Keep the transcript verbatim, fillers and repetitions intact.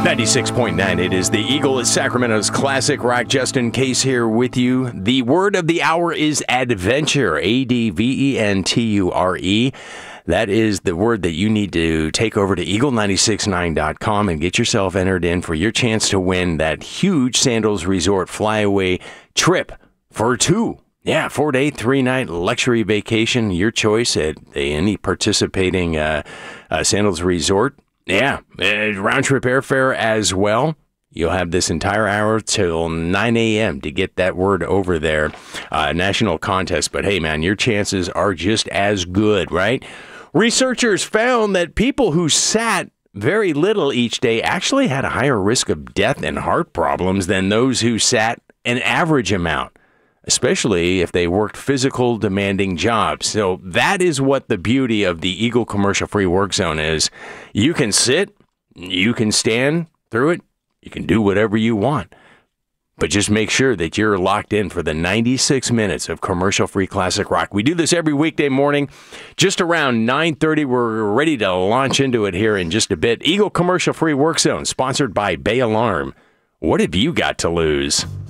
ninety-six point nine, it is the Eagle. It's Sacramento's classic rock. Justin Case here with you. The word of the hour is adventure, A D V E N T U R E. That is the word that you need to take over to eagle nine six nine dot com and get yourself entered in for your chance to win that huge Sandals Resort flyaway trip for two. Yeah, four-day, three-night luxury vacation, your choice at any participating uh, uh, Sandals Resort. Yeah, uh, round-trip airfare as well. You'll have this entire hour till nine a.m. to get that word over there. Uh, national contest, but hey, man, your chances are just as good, right? Researchers found that people who sat very little each day actually had a higher risk of death and heart problems than those who sat an average amount, especially if they worked physical, demanding jobs. So that is what the beauty of the Eagle Commercial-Free Work Zone is. You can sit, you can stand through it, you can do whatever you want. But just make sure that you're locked in for the ninety-six minutes of commercial-free classic rock. We do this every weekday morning. Just around nine thirty, we're ready to launch into it here in just a bit. Eagle Commercial-Free Work Zone, sponsored by Bay Alarm. What have you got to lose?